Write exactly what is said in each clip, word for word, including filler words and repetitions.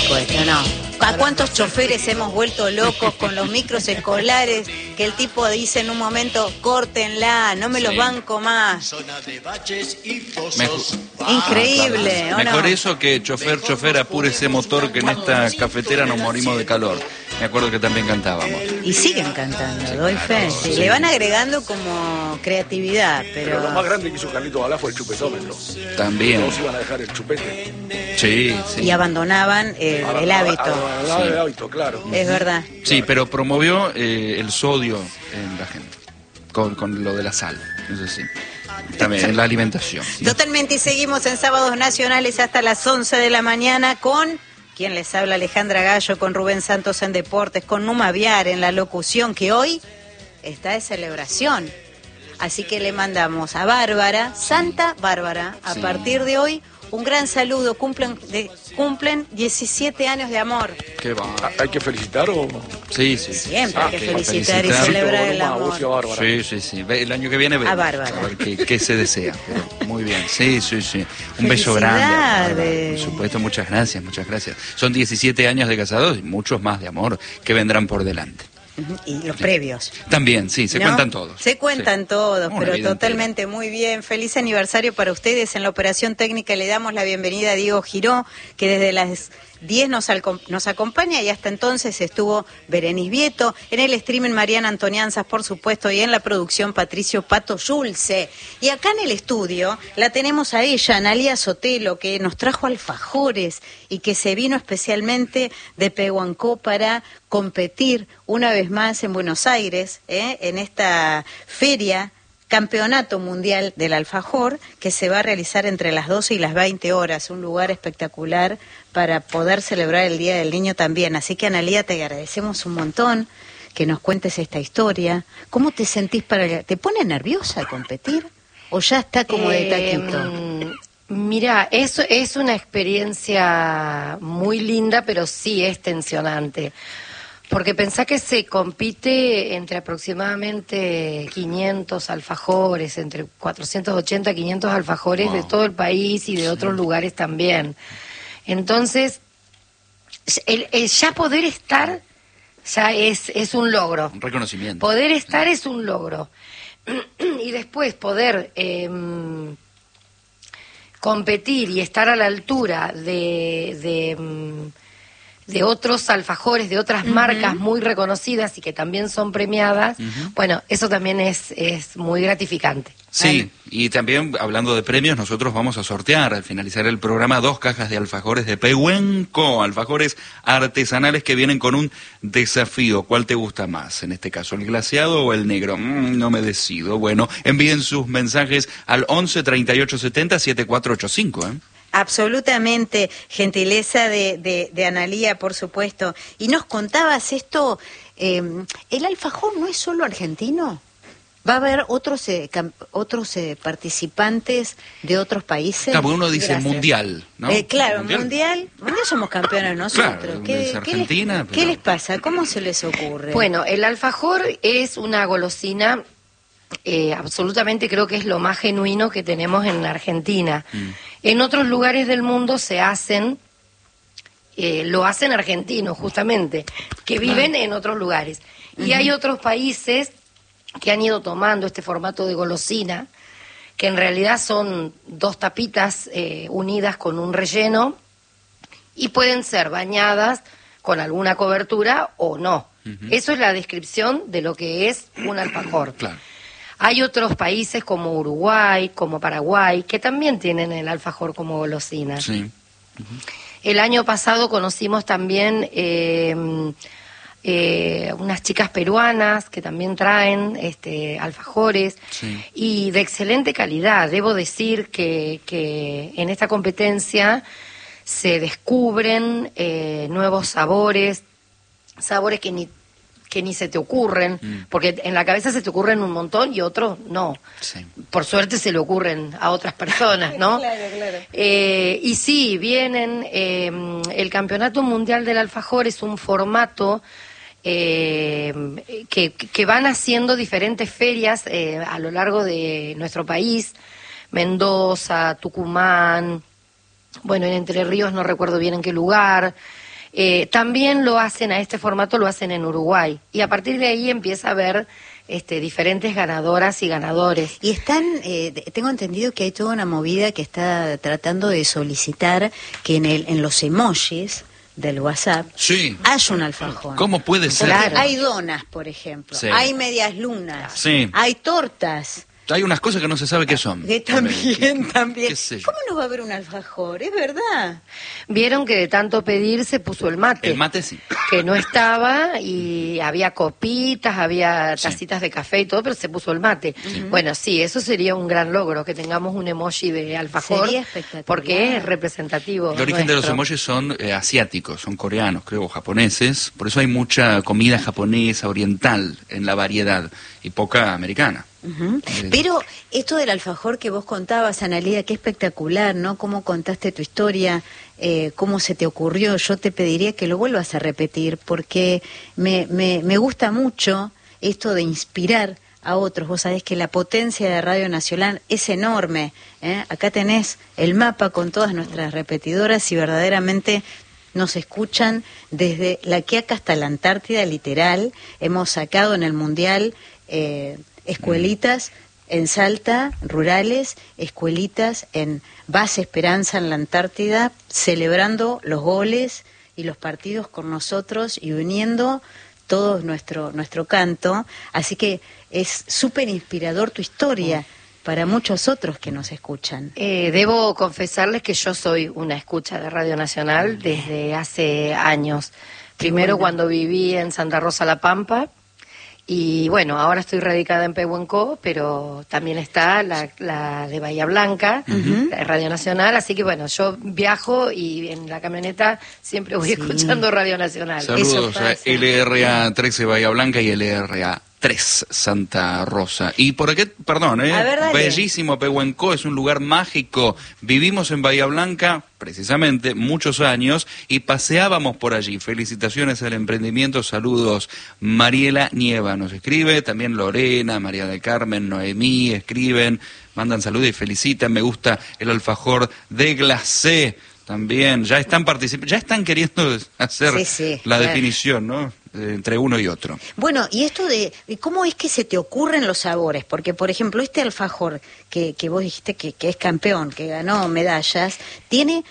fantástico esto, ¿no? ¿A cuántos choferes hemos vuelto locos con los micros escolares que el tipo dice en un momento, córtenla, no me los banco más? Mejor, Increíble, ah, claro. ¿o no? Mejor eso que chofer, chofer, apure ese motor que en esta cafetera nos morimos de calor. Me acuerdo que también cantábamos. Y siguen cantando, Sí, doy claro, fe. Sí, sí. le van agregando como creatividad, pero... Pero lo más grande que hizo Carlito Balá fue el chupetómetro. También. Todos iban a dejar el chupete. Sí, sí. Y abandonaban eh, el hábito. Abandonar el hábito, claro. Es verdad. Sí, pero promovió eh, el sodio en la gente, con, con lo de la sal, eso sí. También en la alimentación. Totalmente, y seguimos en Sábados Nacionales hasta las once de la mañana con... quien les habla, Alejandra Gallo, con Rubén Santos en Deportes, con Numa Viar en la locución, que hoy está de celebración. Así que le mandamos a Bárbara, Santa Bárbara, a Sí. partir de hoy, un gran saludo. Cumplen, de, cumplen diecisiete años de amor. Qué va. ¿Hay que felicitar o...? Sí, sí. Siempre Ah, hay que que felicitar y felicitar. celebrar el Numa, vos y a amor. Bárbara. Sí, sí, sí. Ve- El año que viene vemos. A Bárbara. A ver qué, qué se desea. Pero muy bien. Sí, sí, sí. Un beso grande. a Bárbara. Felicidades. Por supuesto, muchas gracias, muchas gracias. Son diecisiete años de casados y muchos más de amor que vendrán por delante. Ujú, y los previos. También, sí, se ¿No? cuentan todos. Se cuentan Sí. todos, Una pero vida totalmente muy bien. Feliz aniversario para ustedes. En la operación técnica le damos la bienvenida a Diego Giró, que desde las diez nos, alco- nos acompaña, y hasta entonces estuvo Berenice Vieto, en el streaming Mariana Antonianzas, por supuesto, y en la producción Patricio Pato Yulce. Y acá en el estudio la tenemos a ella, Analía Sotelo, que nos trajo alfajores y que se vino especialmente de Pehuancó para competir una vez más en Buenos Aires, ¿eh? en esta feria, Campeonato Mundial del Alfajor, que se va a realizar entre las doce y las veinte horas, un lugar espectacular para poder celebrar el Día del Niño también. Así que, Analía, te agradecemos un montón que nos cuentes esta historia. ¿Cómo te sentís para...? ¿Te pone nerviosa competir? ¿O ya está como de taquito? Eh, mira, eso es una experiencia muy linda, pero sí es tensionante. Porque pensá que se compite entre aproximadamente quinientos alfajores, entre cuatrocientos ochenta, quinientos alfajores Wow. de todo el país y de otros lugares también. Entonces, el, el ya poder estar ya es, es un logro. Un reconocimiento. Poder estar es un logro. Y después poder eh, competir y estar a la altura de... de mm, de otros alfajores, de otras Ujú. marcas muy reconocidas y que también son premiadas, Ujú. bueno, eso también es, es muy gratificante. Sí, y también hablando de premios, nosotros vamos a sortear al finalizar el programa dos cajas de alfajores de Pehuenco, alfajores artesanales que vienen con un desafío. ¿Cuál te gusta más? En este caso, ¿el glaseado o el negro? Mm, no me decido. Bueno, envíen sus mensajes al once, treinta y ocho, setenta, setenta y cuatro ochenta y cinco, ¿eh? Absolutamente, gentileza de, de, de Analía, por supuesto. Y nos contabas esto, eh, ¿el alfajor no es solo argentino? ¿Va a haber otros eh, cam- otros eh, participantes de otros países? Claro, porque uno dice Gracias. mundial, ¿no? Eh, claro, Mundial. mundial. mundial, somos campeones nosotros. Claro, ¿Qué, es qué Argentina, les, pero- ¿Qué les pasa? ¿Cómo se les ocurre? Bueno, el alfajor es una golosina, eh, absolutamente creo que es lo más genuino que tenemos en Argentina. Mm. En otros lugares del mundo se hacen, eh, lo hacen argentinos justamente, que viven en otros lugares. Y hay otros países que han ido tomando este formato de golosina, que en realidad son dos tapitas eh, unidas con un relleno y pueden ser bañadas con alguna cobertura o no. Ujú. Eso es la descripción de lo que es un alfajor. Claro. Hay otros países como Uruguay, como Paraguay, que también tienen el alfajor como golosina. Sí. El año pasado conocimos también eh, eh, unas chicas peruanas que también traen este, alfajores Sí. y de excelente calidad. Debo decir que, que en esta competencia se descubren eh, nuevos sabores, sabores que ni que ni se te ocurren, Mm. porque en la cabeza se te ocurren un montón y otros no. Sí. Por suerte se le ocurren a otras personas, ¿no? Claro, claro. Eh, y sí, vienen, eh, el Campeonato Mundial del Alfajor es un formato eh, que, que van haciendo diferentes ferias eh, a lo largo de nuestro país, Mendoza, Tucumán, bueno, en Entre Ríos no recuerdo bien en qué lugar. Eh, también lo hacen, a este formato lo hacen en Uruguay. Y a partir de ahí empieza a haber este, diferentes ganadoras y ganadores. Y están, eh, tengo entendido que hay toda una movida que está tratando de solicitar que en, el, en los emojis del WhatsApp Sí. haya un alfajor. ¿Cómo puede ser? Porque Claro. hay donas, por ejemplo, Sí. hay medias lunas, Sí. hay tortas. Hay unas cosas que no se sabe qué son. Que también, también. ¿Qué sé yo? ¿Cómo nos va a ver un alfajor? Es verdad. Vieron que de tanto pedir se puso el mate. El mate sí. Que no estaba y había copitas, había Sí. tacitas de café y todo, pero se puso el mate. Bueno, sí, eso sería un gran logro, que tengamos un emoji de alfajor, Sería espectacular. porque es representativo. El origen de los nuestro. emojis son eh, asiáticos, son coreanos, creo, o japoneses. Por eso hay mucha comida japonesa, oriental en la variedad y poca americana. Ujú. Eh, Pero esto del alfajor que vos contabas, Analía, qué espectacular, ¿no? Cómo contaste tu historia, eh, cómo se te ocurrió. Yo te pediría que lo vuelvas a repetir, porque me, me, me gusta mucho esto de inspirar a otros. Vos sabés que la potencia de Radio Nacional es enorme, ¿eh? Acá tenés el mapa con todas nuestras repetidoras y verdaderamente nos escuchan desde La Quiaca hasta la Antártida, literal. Hemos sacado en el Mundial eh, escuelitas en Salta, rurales, escuelitas en Base Esperanza en la Antártida, celebrando los goles y los partidos con nosotros y uniendo todo nuestro, nuestro canto. Así que es súper inspirador tu historia para muchos otros que nos escuchan. Eh, debo confesarles que yo soy una escucha de Radio Nacional desde hace años. Primero bueno. cuando viví en Santa Rosa La Pampa, y bueno, ahora estoy radicada en Pehuenco, pero también está la, la de Bahía Blanca, la de Radio Nacional, así que bueno, yo viajo y en la camioneta siempre voy Sí. escuchando Radio Nacional. Saludos Eso a pasa. L R A trece Bahía Blanca y L R A tres Santa Rosa. Y por aquí, perdón, ¿eh? A ver, dale. Bellísimo Pehuenco, es un lugar mágico. Vivimos en Bahía Blanca, precisamente, muchos años y paseábamos por allí. Felicitaciones al emprendimiento, saludos. Mariela Nieva nos escribe, también Lorena, María del Carmen, Noemí escriben, mandan saludos y felicitan. Me gusta el alfajor de glacé. También, ya están participando, ya están queriendo hacer Sí, sí, la claro. definición, ¿no? Eh, entre uno y otro. Bueno, y esto de, de cómo es que se te ocurren los sabores, porque por ejemplo este alfajor que, que vos dijiste que, que es campeón, que ganó medallas, tiene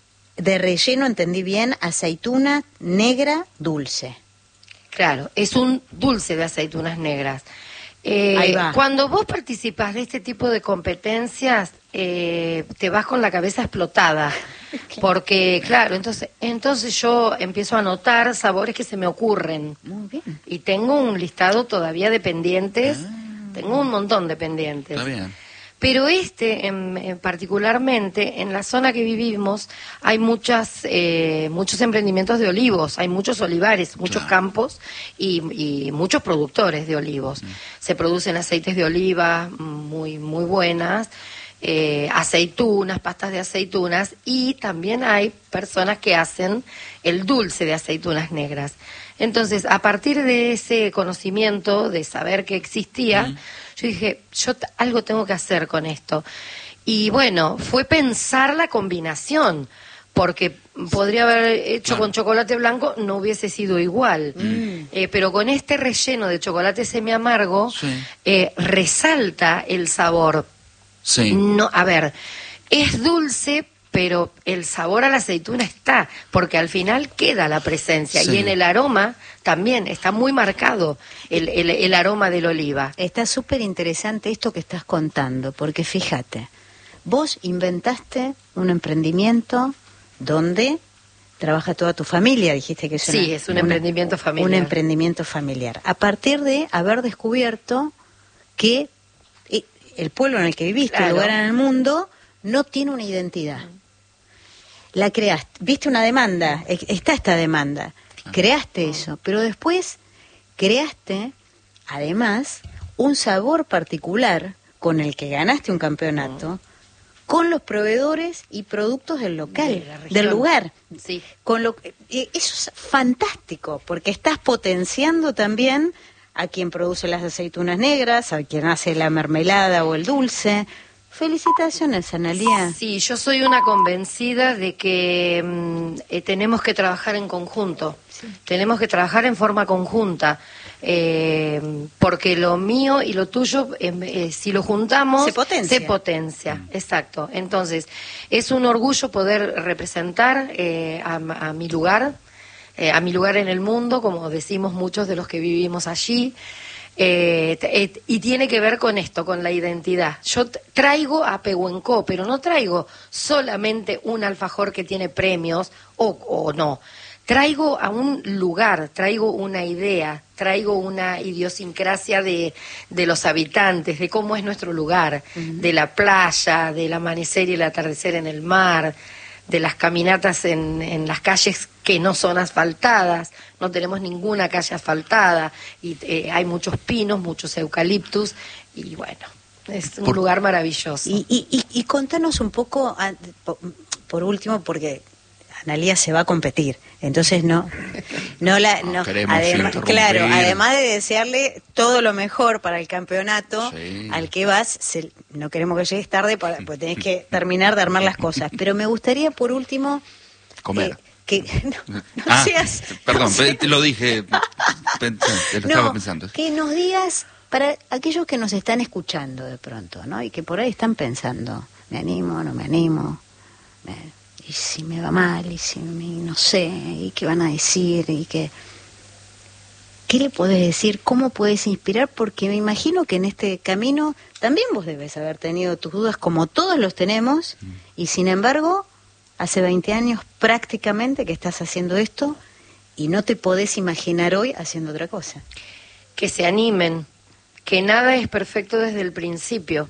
de relleno, entendí bien, aceituna negra dulce. Claro, es un dulce de aceitunas negras. Eh, Ahí va. Cuando vos participás de este tipo de competencias, eh, te vas con la cabeza explotada. Porque, claro, entonces, entonces yo empiezo a anotar sabores que se me ocurren. Muy bien. Y tengo un listado todavía de pendientes. Tengo un montón de pendientes. Está bien. Pero este, en, en particularmente, en la zona que vivimos, hay muchas, eh, muchos emprendimientos de olivos, hay muchos olivares, muchos Claro. campos y, y muchos productores de olivos. Se producen aceites de oliva muy, muy buenas, eh, aceitunas, pastas de aceitunas, y también hay personas que hacen el dulce de aceitunas negras. Entonces, a partir de ese conocimiento, de saber que existía, Mm. yo dije, yo t- algo tengo que hacer con esto. Y bueno, fue pensar la combinación, porque podría haber hecho Claro. con chocolate blanco, no hubiese sido igual. Eh, pero con este relleno de chocolate semiamargo, Sí. eh, resalta el sabor. Sí. No, a ver, es dulce, pero el sabor a la aceituna está, porque al final queda la presencia. Sí. Y en el aroma también está muy marcado el, el, el aroma del oliva. Está súper interesante esto que estás contando, porque fíjate, vos inventaste un emprendimiento donde trabaja toda tu familia, dijiste que es Sí, una- es un una- emprendimiento familiar. Un emprendimiento familiar. A partir de haber descubierto que eh, el pueblo en el que viviste, el Claro. lugar en el mundo, no tiene una identidad. La creaste, viste una demanda, e- está esta demanda, creaste eso, pero después creaste, además, un sabor particular con el que ganaste un campeonato, con los proveedores y productos del local, De la región. del lugar. Sí. Con lo, eh, eso es fantástico, porque estás potenciando también a quien produce las aceitunas negras, a quien hace la mermelada o el dulce. Felicitaciones, Analía. Sí, yo soy una convencida de que mm, eh, tenemos que trabajar en conjunto, sí. tenemos que trabajar en forma conjunta, eh, porque lo mío y lo tuyo, eh, eh, si lo juntamos, se potencia. Se potencia, mm. exacto. Entonces, es un orgullo poder representar eh, a, a mi lugar, eh, a mi lugar en el mundo, como decimos muchos de los que vivimos allí. Eh, eh, y tiene que ver con esto, con la identidad. Yo traigo a Pehuenco, pero no traigo solamente un alfajor que tiene premios o, o no. Traigo a un lugar, traigo una idea, traigo una idiosincrasia de, de los habitantes, de cómo es nuestro lugar, uh-huh. de la playa, del amanecer y el atardecer en el mar, de las caminatas en, en las calles que no son asfaltadas, no tenemos ninguna calle asfaltada, y eh, hay muchos pinos, muchos eucaliptus, y bueno, es un por, lugar maravilloso. Y, y, y, y contanos un poco, por, por último, porque Analía se va a competir, entonces no, no la, no, no además, claro, además de desearle todo lo mejor para el campeonato sí. al que vas, se, no queremos que llegues tarde, para, pues tenés que terminar de armar las cosas, pero me gustaría por último comer. Eh, que no, no ah, seas, perdón, no seas, te lo dije, te lo no, estaba pensando. Que nos digas, para aquellos que nos están escuchando de pronto, ¿no? Y que por ahí están pensando, me animo, no me animo, me, y si me va mal, y si me, no sé, y qué van a decir, y que... ¿Qué le podés decir? ¿Cómo puedes inspirar? Porque me imagino que en este camino también vos debes haber tenido tus dudas, como todos los tenemos, mm. y sin embargo... Hace veinte años prácticamente que estás haciendo esto y no te podés imaginar hoy haciendo otra cosa. Que se animen, que nada es perfecto desde el principio,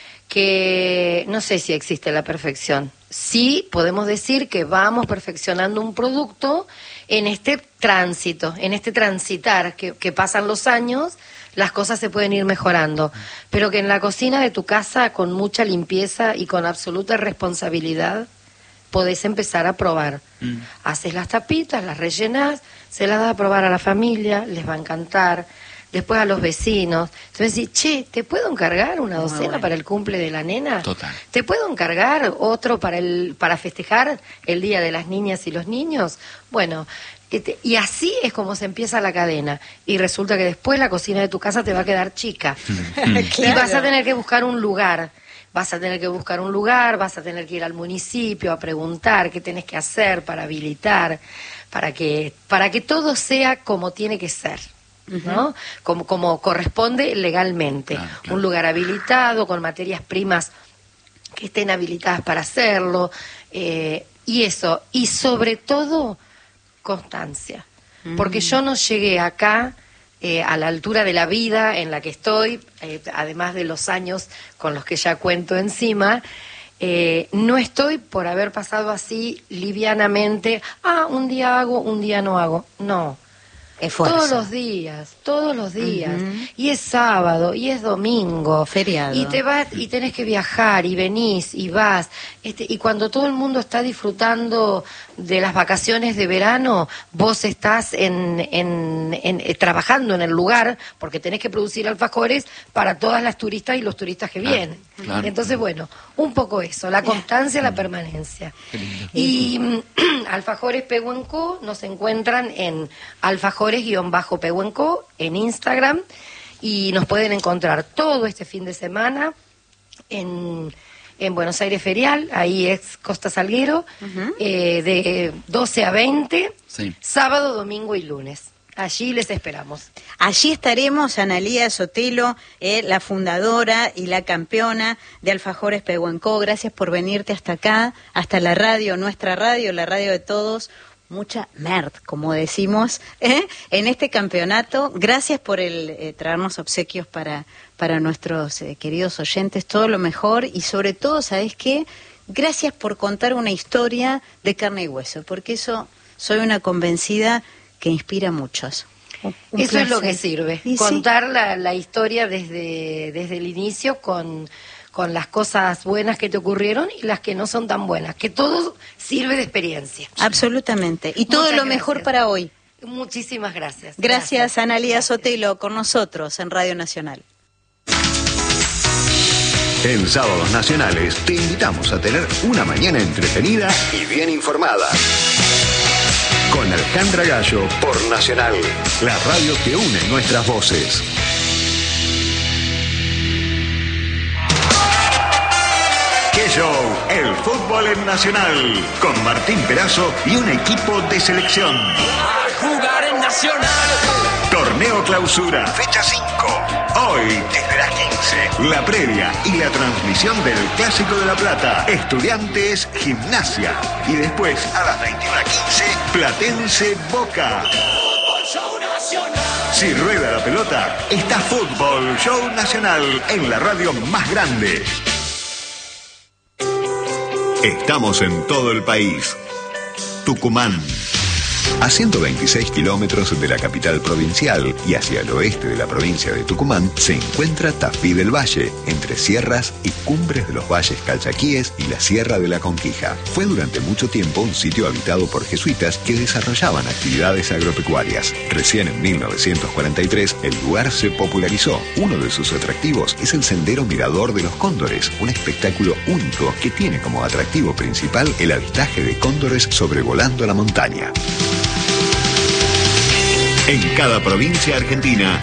que no sé si existe la perfección. Sí podemos decir que vamos perfeccionando un producto en este tránsito, en este transitar, que, que pasan los años, las cosas se pueden ir mejorando, pero que en la cocina de tu casa, con mucha limpieza y con absoluta responsabilidad, podés empezar a probar. Mm. Haces las tapitas, las rellenás, se las das a probar a la familia, les va a encantar, después a los vecinos. Entonces decís, che, ¿te puedo encargar una docena bueno. para el cumple de la nena? Total. ¿Te puedo encargar otro para el para festejar el Día de las Niñas y los Niños? Bueno, y así es como se empieza la cadena. Y resulta que después la cocina de tu casa te va a quedar chica. Claro. Y vas a tener que buscar un lugar. Vas a tener que buscar un lugar, vas a tener que ir al municipio a preguntar qué tenés que hacer para habilitar, para que para que todo sea como tiene que ser, ¿no? Uh-huh. Como como corresponde legalmente. Claro, claro. Un lugar habilitado, con materias primas que estén habilitadas para hacerlo, eh, y eso, y sobre todo, constancia. Uh-huh. Porque yo no llegué acá... Eh, a la altura de la vida en la que estoy, eh, además de los años con los que ya cuento encima, eh, no estoy por haber pasado así livianamente, ah, un día hago, un día no hago, no. Esfuerzo. Todos los días, todos los días, uh-huh. y es sábado, y es domingo, feriado, y te vas, y tenés que viajar, y venís, y vas, este, y cuando todo el mundo está disfrutando de las vacaciones de verano, vos estás en, en, en, en trabajando en el lugar, porque tenés que producir alfajores para todas las turistas y los turistas que vienen. Claro, claro. Entonces, bueno, un poco eso, la constancia, la permanencia. Y Alfajores Pehuenco nos encuentran en alfajores-pehuenco en Instagram, y nos pueden encontrar todo este fin de semana en... en Buenos Aires Ferial, ahí es Costa Salguero, uh-huh. eh, de doce a veinte, sí. Sábado, domingo y lunes. Allí les esperamos. Allí estaremos, Analía Sotelo, eh, la fundadora y la campeona de Alfajores Pehuenco. Gracias por venirte hasta acá, hasta la radio, nuestra radio, la radio de todos. Mucha merd, como decimos, ¿eh? en este campeonato. Gracias por el eh, traernos obsequios para, para nuestros eh, queridos oyentes. Todo lo mejor y sobre todo, ¿sabes qué? Gracias por contar una historia de carne y hueso, porque eso soy una convencida que inspira a muchos. Un, un eso placer. Es lo que sirve, y contar sí. la, la historia desde, desde el inicio con... con las cosas buenas que te ocurrieron y las que no son tan buenas, que todo sirve de experiencia. Absolutamente. Y todo Muchas lo gracias. Mejor para hoy. Muchísimas gracias. Gracias, gracias. Analía Gracias. Sotelo, con nosotros en Radio Nacional. En Sábados Nacionales te invitamos a tener una mañana entretenida y bien informada. Con Alejandra Gallo por Nacional, la radio que une nuestras voces. ¡Qué show! El fútbol en Nacional, con Martín Perazo y un equipo de selección. A jugar en Nacional. Torneo Clausura, fecha cinco. Hoy, desde las quince, la previa y la transmisión del Clásico de La Plata. Estudiantes, Gimnasia. Y después, a las veintiuna quince, Platense Boca. Si rueda la pelota, está Fútbol Show Nacional en la radio más grande. Estamos en todo el país. Tucumán. A ciento veintiséis kilómetros de la capital provincial y hacia el oeste de la provincia de Tucumán se encuentra Tafí del Valle, entre sierras y cumbres de los valles Calchaquíes y la Sierra de la Conquija. Fue durante mucho tiempo un sitio habitado por jesuitas que desarrollaban actividades agropecuarias. Recién en mil novecientos cuarenta y tres el lugar se popularizó. Uno de sus atractivos es el Sendero Mirador de los Cóndores, un espectáculo único que tiene como atractivo principal el avistaje de cóndores sobrevolando la montaña. En cada provincia argentina,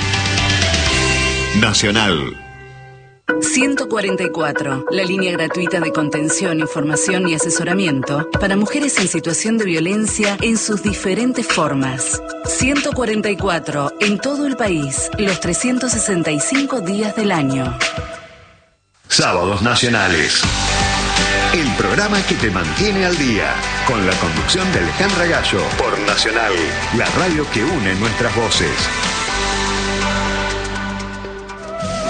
Nacional. ciento cuarenta y cuatro, la línea gratuita de contención, información y asesoramiento para mujeres en situación de violencia en sus diferentes formas. ciento cuarenta y cuatro, en todo el país, los trescientos sesenta y cinco días del año. Sábados Nacionales. El programa que te mantiene al día, con la conducción de Alejandra Gallo por Nacional, la radio que une nuestras voces.